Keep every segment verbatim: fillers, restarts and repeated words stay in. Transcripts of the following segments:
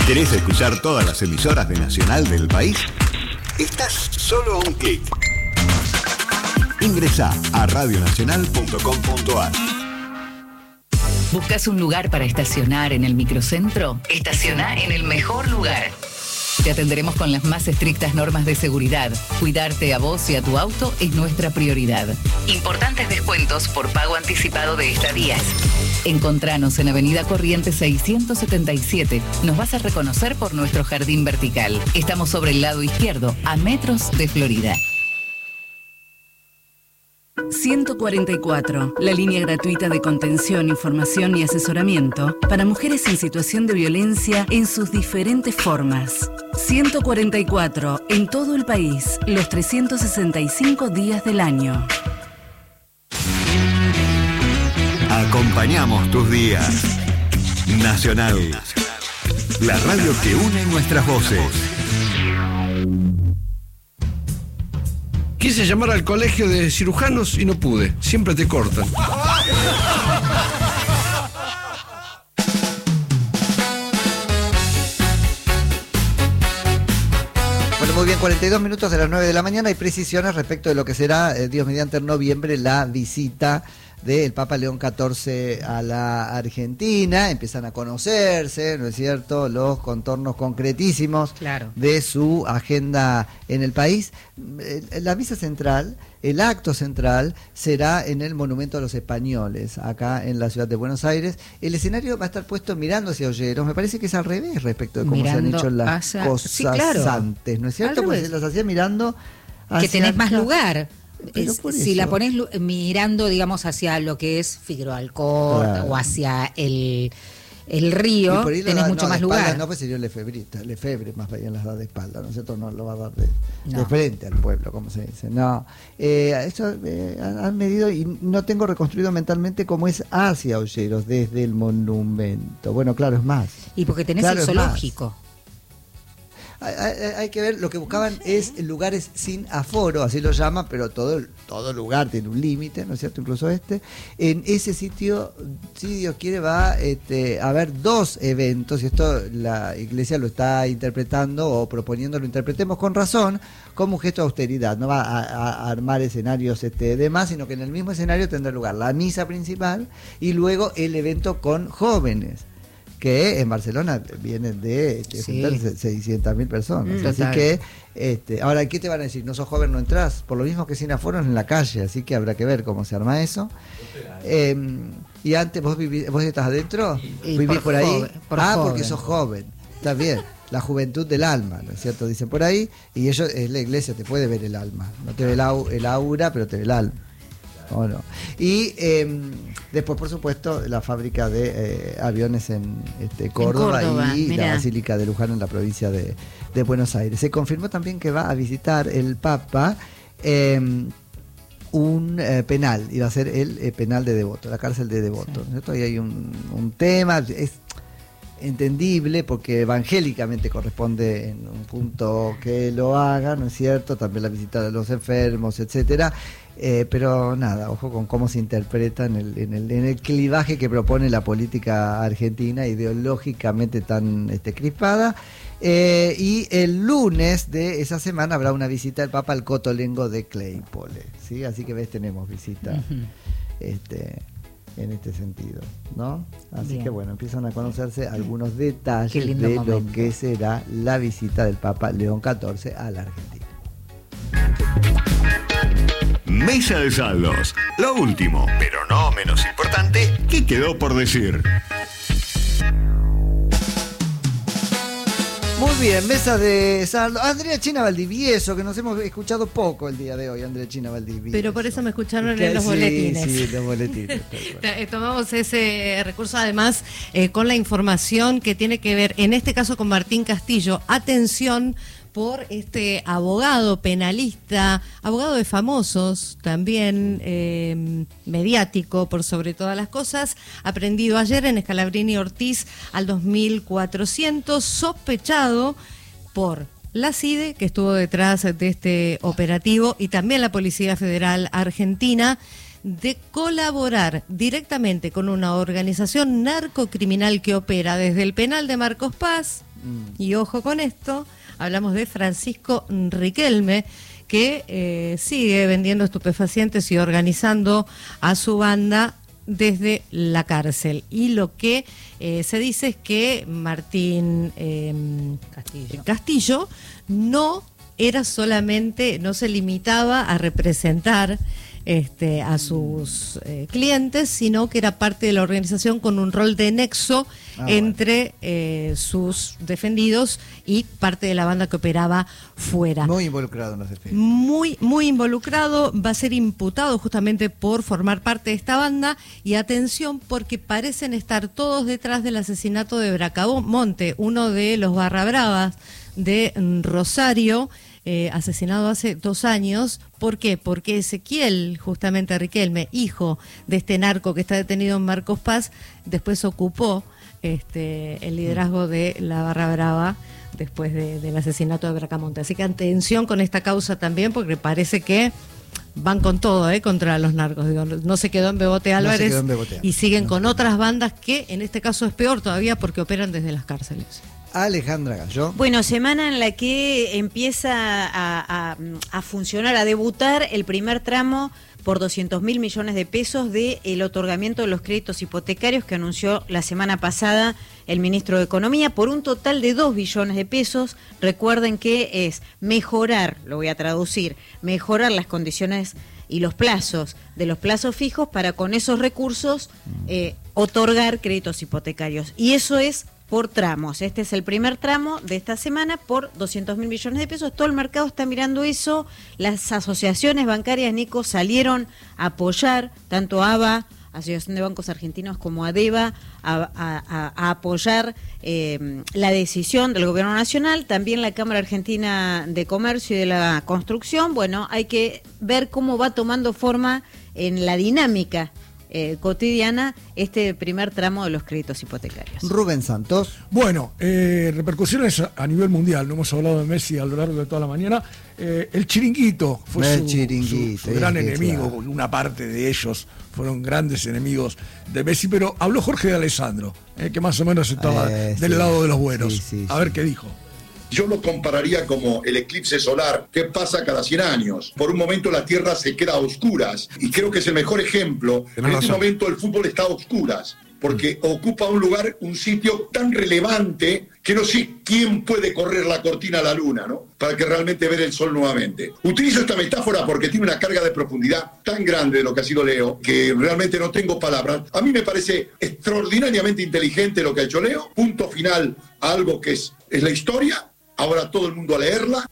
¿Querés escuchar todas las emisoras de Nacional del país? Estás solo a un clic. Ingresá a radio nacional punto com punto a r. ¿Buscas un lugar para estacionar en el microcentro? Estacioná en el mejor lugar. Te atenderemos con las más estrictas normas de seguridad. Cuidarte a vos y a tu auto es nuestra prioridad. Importantes descuentos por pago anticipado de estadías. Encontranos en Avenida Corrientes seiscientos setenta y siete. Nos vas a reconocer por nuestro jardín vertical. Estamos sobre el lado izquierdo, a metros de Florida. ciento cuarenta y cuatro, la línea gratuita de contención, información y asesoramiento para mujeres en situación de violencia en sus diferentes formas. ciento cuarenta y cuatro, en todo el país, los trescientos sesenta y cinco días del año. Acompañamos tus días. Nacional, la radio que une nuestras voces. Quise llamar al colegio de cirujanos y no pude. Siempre te cortan. Bueno, muy bien, cuarenta y dos minutos de las nueve de la mañana. Hay precisiones respecto de lo que será, eh, Dios mediante, en noviembre, la visita del Papa León catorce a la Argentina. Empiezan a conocerse, ¿no es cierto?, los contornos concretísimos, claro, de su agenda en el país. La misa central, el acto central, será en el Monumento a los Españoles, acá en la ciudad de Buenos Aires. El escenario va a estar puesto mirando hacia Olleros. Me parece que es al revés respecto de cómo mirando se han hecho las hacia... cosas sí, claro, antes, ¿no es cierto? Porque se las hacía mirando hacia... Que tenés más lugar. Es, si la pones mirando, digamos, hacia lo que es Figueroa Alcorta, claro, o hacia el, el río, tenés da, mucho no, más lugar. No, pues sería Lefebvre, Lefebvre más bien las da de espalda, ¿no es cierto? No lo va a dar de, no. de frente al pueblo, como se dice. No, eh, eso eh, han medido y no tengo reconstruido mentalmente cómo es hacia Olleros desde el monumento. Bueno, claro, es más. Y porque tenés claro, el zoológico. Hay, hay, hay que ver, lo que buscaban es lugares sin aforo, así lo llaman, pero todo, todo lugar tiene un límite, ¿no es cierto? Incluso este. En ese sitio, si Dios quiere, va este, a haber dos eventos, y esto la Iglesia lo está interpretando o proponiendo, lo interpretemos con razón, como un gesto de austeridad. No va a, a armar escenarios este, de más, sino que en el mismo escenario tendrá lugar la misa principal y luego el evento con jóvenes, que en Barcelona vienen de, de sí. seiscientas mil personas. Mm, así total. que, este, ahora, ¿qué te van a decir? ¿No sos joven, no entrás? Por lo mismo que sin aforos en la calle, así que habrá que ver cómo se arma eso. Eh, y antes, ¿vos vivís, vos estás adentro? Y ¿Vivís por, por ahí? Joven, por ah, joven. Porque sos joven. Está bien. La juventud del alma, ¿no es cierto? Dicen por ahí. Y ellos, es la Iglesia, te puede ver el alma. No te ve el, au, el aura, pero te ve el alma. ¿O no? Y eh, después, por supuesto, la fábrica de eh, aviones en este, Córdoba, en Córdoba y mirá. la Basílica de Luján en la provincia de, de Buenos Aires. Se confirmó también que va a visitar el Papa eh, un eh, penal, y va a ser el eh, penal de Devoto, la cárcel de Devoto. Sí. ¿Cierto? Ahí hay un, un tema, es entendible porque evangélicamente corresponde en un punto que lo haga, ¿no es cierto? También la visita de los enfermos, etcétera. Eh, pero nada, ojo con cómo se interpreta en el, en el, en el clivaje que propone la política argentina, ideológicamente tan este, crispada. Eh, y el lunes de esa semana habrá una visita del Papa al Cotolengo de Claypole, ¿sí? Así que ves, tenemos visita uh-huh. este, en este sentido, ¿no? Así Bien. que bueno, empiezan a conocerse algunos detalles de momento. lo que será la visita del Papa León catorce a la Argentina. Mesa de saldos. Lo último, pero no menos importante, ¿qué quedó por decir? Muy bien, mesa de saldo. Andrea China Valdivieso, que nos hemos escuchado poco el día de hoy, Andrea China Valdivieso. Pero por eso me escucharon que, en los sí, boletines. Sí, los boletines. Tomamos ese recurso además eh, con la información que tiene que ver, en este caso con Martín Castillo. Atención por este abogado penalista, abogado de famosos, también eh, mediático por sobre todas las cosas, aprendido ayer en Scalabrini Ortiz al dos mil cuatrocientos, sospechado por la C I D E, que estuvo detrás de este operativo, y también la Policía Federal Argentina, de colaborar directamente con una organización narcocriminal que opera desde el penal de Marcos Paz, Mm. Y ojo con esto, hablamos de Francisco Riquelme, que eh, sigue vendiendo estupefacientes y organizando a su banda desde la cárcel. Y lo que eh, se dice es que Martín eh, Castillo. Castillo no era solamente, no se limitaba a representar este, a sus eh, clientes, sino que era parte de la organización con un rol de nexo ah, entre bueno. eh, sus defendidos y parte de la banda que operaba fuera. Muy involucrado en los defendidos. Muy, muy involucrado, va a ser imputado justamente por formar parte de esta banda, y atención porque parecen estar todos detrás del asesinato de Bracamonte, uno de los barra bravas de Rosario, Eh, asesinado hace dos años. ¿Por qué? Porque Ezequiel, justamente Riquelme, hijo de este narco que está detenido en Marcos Paz, después ocupó este, el liderazgo de la barra brava después de, del asesinato de Bracamonte. Así que atención con esta causa también, porque parece que van con todo, ¿eh? Contra los narcos. Digo, no se quedó en Bebote Álvarez, no en Bebote. Y siguen no. con otras bandas que en este caso es peor todavía porque operan desde las cárceles. Alejandra Gallo. Bueno, semana en la que empieza a, a, a funcionar, a debutar el primer tramo por doscientos mil millones de pesos del otorgamiento de los créditos hipotecarios que anunció la semana pasada el ministro de Economía, por un total de dos billones de pesos. Recuerden que es mejorar, lo voy a traducir, mejorar las condiciones y los plazos de los plazos fijos para con esos recursos eh, otorgar créditos hipotecarios. Y eso es por tramos. Este es el primer tramo de esta semana por doscientos mil millones de pesos. Todo el mercado está mirando eso. Las asociaciones bancarias, Nico, salieron a apoyar, tanto A B A, Asociación de Bancos Argentinos, como ADEBA, a, a, a apoyar eh, la decisión del Gobierno Nacional. También la Cámara Argentina de Comercio y de la Construcción. Bueno, hay que ver cómo va tomando forma en la dinámica Eh, cotidiana este primer tramo de los créditos hipotecarios. Rubén Santos. Bueno, eh, repercusiones a, a nivel mundial. No hemos hablado de Messi a lo largo de toda la mañana. Eh, el chiringuito fue el su, chiringuito, su, su gran es enemigo. claro. Una parte de ellos fueron grandes enemigos de Messi, pero habló Jorge de Alessandro, eh, que más o menos estaba eh, del sí, lado de los buenos. Sí, sí, a ver sí. qué dijo. Yo lo compararía como el eclipse solar que pasa cada cien años. Por un momento la Tierra se queda a oscuras y creo que es el mejor ejemplo. En este momento el fútbol está a oscuras porque ocupa un lugar, un sitio tan relevante que no sé quién puede correr la cortina a la luna, ¿no? Para que realmente ver el sol nuevamente. Utilizo esta metáfora porque tiene una carga de profundidad tan grande de lo que ha sido Leo que realmente no tengo palabras. A mí me parece extraordinariamente inteligente lo que ha hecho Leo. Punto final a algo que es, es la historia. Ahora todo el mundo a leerla.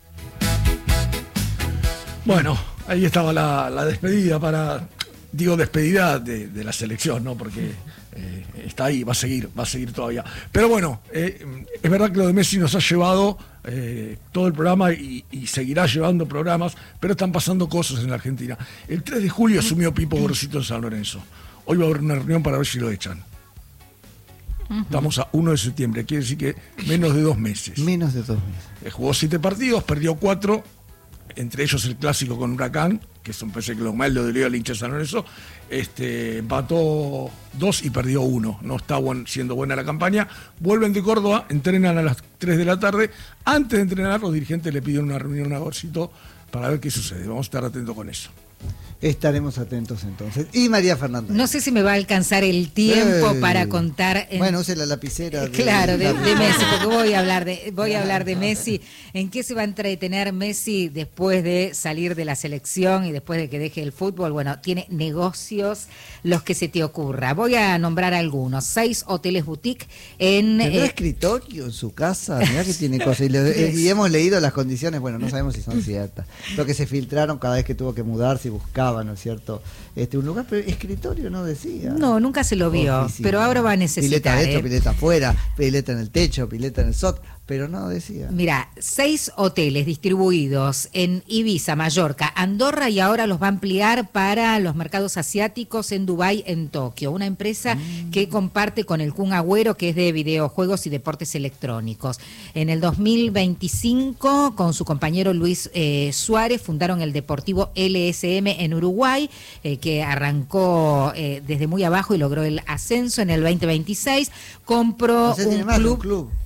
Bueno, ahí estaba la, la despedida para, digo despedida de, de la selección, ¿no? Porque eh, está ahí, va a seguir, va a seguir todavía. Pero bueno, eh, es verdad que lo de Messi nos ha llevado eh, todo el programa y, y seguirá llevando programas, pero están pasando cosas en la Argentina. El tres de julio asumió Pipo Gorosito en San Lorenzo. Hoy va a haber una reunión para ver si lo echan. Estamos a uno de septiembre, quiere decir que menos de dos meses. Menos de dos meses. Eh, jugó siete partidos, perdió cuatro, entre ellos el clásico con Huracán, que es un pese que lo mal lo dolió al hincha de San Lorenzo. Este, empató dos y perdió uno. No está buen, siendo buena la campaña. Vuelven de Córdoba, entrenan a las tres de la tarde. Antes de entrenar, los dirigentes le pidieron una reunión a Gorosito para ver qué sucede. Vamos a estar atentos con eso. Estaremos atentos entonces. Y María Fernanda. No sé si me va a alcanzar el tiempo eh, para contar. En... Bueno, use la lapicera. De... Claro, de, de Messi, porque voy a hablar de, voy a hablar de Messi. ¿En qué se va a entretener Messi después de salir de la selección y después de que deje el fútbol? Bueno, tiene negocios los que se te ocurra. Voy a nombrar algunos. Seis hoteles boutique en. ¿Tendrá eh... escritorio en su casa? Mirá que tiene cosas. Y, le, y hemos leído las condiciones, bueno, no sabemos si son ciertas. Lo que se filtraron cada vez que tuvo que mudarse y buscaba, ¿no es cierto? Este, un lugar, pero escritorio no decía. No, nunca se lo vio, oficina. Pero ahora va a necesitar. Pileta adentro, ¿eh? pileta afuera, pileta en el techo, pileta en el sótano, pero no decía. Mira, seis hoteles distribuidos en Ibiza, Mallorca, Andorra y ahora los va a ampliar para los mercados asiáticos en Dubái, en Tokio. Una empresa mm. que comparte con el Kun Agüero, que es de videojuegos y deportes electrónicos. En el dos mil veinticinco, con su compañero Luis eh, Suárez, fundaron el Deportivo L S M en Uruguay, eh, que arrancó eh, desde muy abajo y logró el ascenso. En el veinte veintiséis compró o sea, un, tiene más club, un club.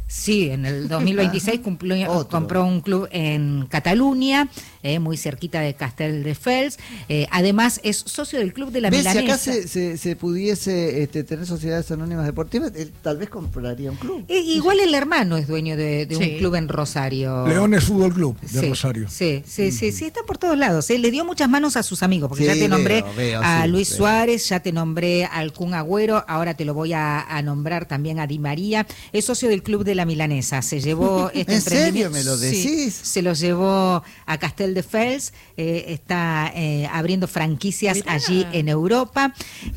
Sí, en el dos mil veintiséis cumplió, compró un club en Cataluña, eh, muy cerquita de Castelldefels. Eh, además, es socio del club de la ¿Ves? Milanesa. Si acá se, se, se pudiese este, tener sociedades anónimas deportivas, él tal vez compraría un club. Eh, igual el hermano es dueño de, de Sí. un club en Rosario. Leones Fútbol Club de Sí, Rosario. Sí, sí, sí, sí, está por todos lados. ¿eh? Le dio muchas manos a sus amigos, porque Sí, ya te nombré veo, veo, a sí, Luis veo. Suárez, ya te nombré al Kun Agüero, ahora te lo voy a, a nombrar también a Di María. Es socio del club de la Milanesa. Se llevó este ¿En serio emprendimiento. me lo Sí, decís? se lo llevó a Castelldefels, eh, está eh, abriendo franquicias Mirá. allí en Europa.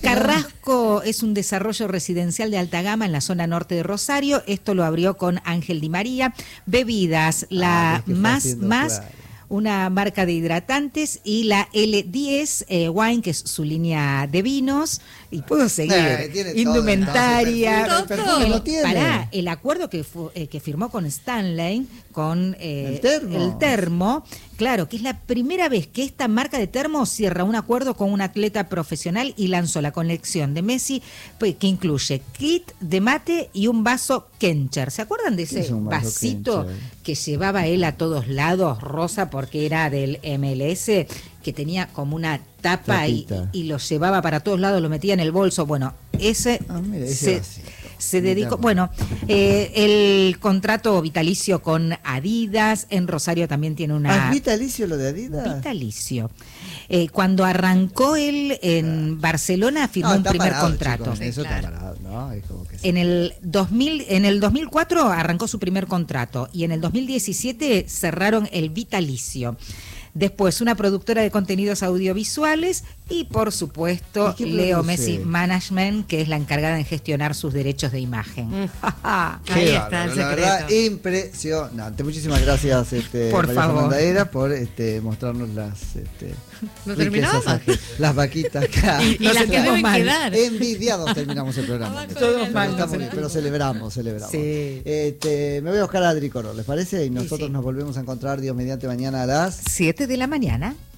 Carrasco es un desarrollo residencial de alta gama en la zona norte de Rosario. Esto lo abrió con Ángel Di María. Bebidas, la Ah, es que está más, haciendo, más, claro. una marca de hidratantes, y la L diez eh, Wine, que es su línea de vinos. Y puedo seguir. Eh, tiene todo, Indumentaria. entonces, el perfume- el perfume El- lo tiene. Pará, el acuerdo que, fu- eh, que firmó con Stanley, con eh, El termo. el termo, claro, que es la primera vez que esta marca de termo cierra un acuerdo con un atleta profesional y lanzó la colección de Messi, pues, que incluye kit de mate y un vaso Kencher. ¿Se acuerdan de ¿Qué ese es un vaso vasito Kencher? que llevaba él a todos lados, rosa, porque era del M L S, que tenía como una tapa y, Tapita. y lo llevaba para todos lados, lo metía en el bolso? Bueno, ese, Ah, mira, ese se, vasito. se dedicó, Mirá. bueno, eh, el contrato vitalicio con Adidas, en Rosario también tiene una... ¿Ah, ¿es vitalicio lo de Adidas? Vitalicio. Eh, cuando arrancó él en Barcelona firmó No, un está primer parado, contrato. chicos, eso claro. está parado, ¿no? Es como que sí. En el dos mil, en el dos mil cuatro arrancó su primer contrato y en el dos mil diecisiete cerraron el vitalicio. Después, una productora de contenidos audiovisuales y, por supuesto, ¿Y qué Leo produce? Messi Management, que es la encargada en gestionar sus derechos de imagen. Mm. Qué Ahí está bárbaro, el la verdad, secreto. impresionante. Muchísimas gracias, este, Por María favor. Fernanda Era, por este, mostrarnos las este, ¿No riquezas terminamos? ajenas. Las vaquitas. claro. Y, y Nos las que sentimos deben mal. quedar. Envidiados terminamos el programa. Abajo Todos del mal, mundo. Está nos muy bien, pero celebramos, celebramos. Sí. Este, me voy a buscar a Adri Coro, ¿les parece? Y nosotros sí. nos volvemos a encontrar, Dios mediante, mañana a las... siete de la mañana.